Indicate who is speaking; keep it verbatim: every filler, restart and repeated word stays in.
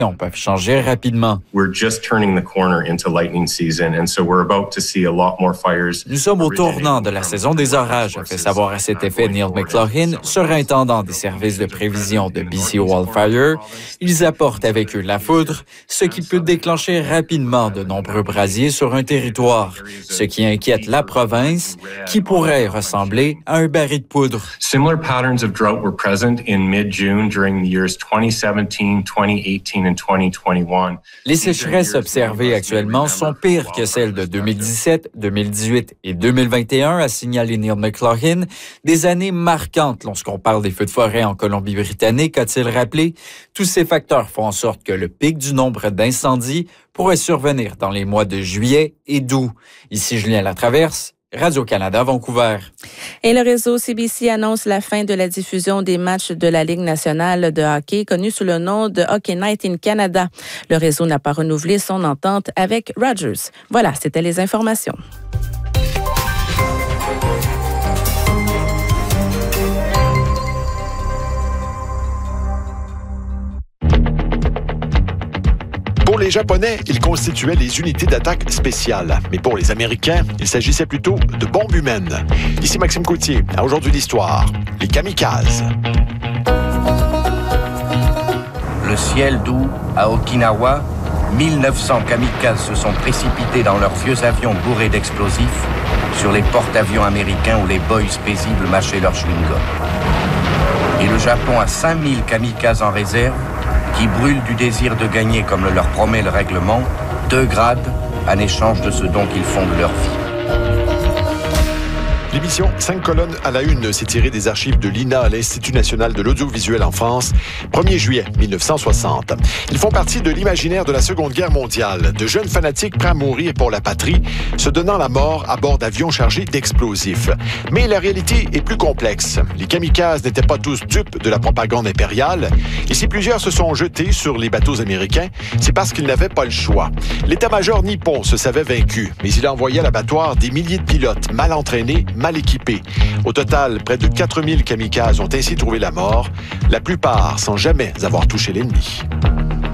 Speaker 1: peuvent changer rapidement.
Speaker 2: We're just turning the corner into lightning season, and so we're about to see a lot more fires.
Speaker 1: Nous sommes au tournant de la saison des orages, a fait savoir à cet effet Neil McLaughlin, surintendant des services de prévision de B C Wildfire. Ils apportent avec eux la foudre, ce qui peut déclencher rapidement de nombreux brasiers sur un territoire, ce qui inquiète la province, qui pourrait ressembler à un baril de poudre.
Speaker 2: Similar patterns of drought were present in mid-June during the years twenty seventeen, twenty eighteen and twenty twenty-one.
Speaker 1: Les sécheresses observées actuellement sont pires que celles de deux mille dix-sept, deux mille dix-huit et deux mille vingt et un, a signalé Neil McLaughlin. Des années marquantes lorsqu'on parle des feux de forêt en Colombie-Britannique, a-t-il rappelé. Tous ces facteurs font en sorte que le pic du nombre d'incendies pourrait survenir dans les mois de juillet et d'août. Ici Julien Latraverse, Radio-Canada, Vancouver.
Speaker 3: Et le réseau C B C annonce la fin de la diffusion des matchs de la Ligue nationale de hockey, connue sous le nom de Hockey Night in Canada. Le réseau n'a pas renouvelé son entente avec Rogers. Voilà, c'était les informations.
Speaker 4: Pour les Japonais, ils constituaient les unités d'attaque spéciales. Mais pour les Américains, il s'agissait plutôt de bombes humaines. Ici Maxime Coutier, à Aujourd'hui l'Histoire, les kamikazes.
Speaker 5: Le ciel doux, à Okinawa, mille neuf cents kamikazes se sont précipités dans leurs vieux avions bourrés d'explosifs sur les porte-avions américains où les boys paisibles mâchaient leur chewing-gum. Et le Japon a cinq mille kamikazes en réserve qui brûlent du désir de gagner, comme le leur promet le règlement, deux grades en échange de ce dont ils fondent leur vie.
Speaker 4: L'émission cinq colonnes à la une s'est tirée des archives de l'I N A, l'Institut national de l'audiovisuel en France, premier juillet mille neuf cent soixante. Ils font partie de l'imaginaire de la Seconde Guerre mondiale, de jeunes fanatiques prêts à mourir pour la patrie, se donnant la mort à bord d'avions chargés d'explosifs. Mais la réalité est plus complexe. Les kamikazes n'étaient pas tous dupes de la propagande impériale, et si plusieurs se sont jetés sur les bateaux américains, c'est parce qu'ils n'avaient pas le choix. L'état-major nippon se savait vaincu, mais il a envoyé à l'abattoir des milliers de pilotes mal entraînés, mal équipés. Au total, près de quatre mille kamikazes ont ainsi trouvé la mort, la plupart sans jamais avoir touché l'ennemi.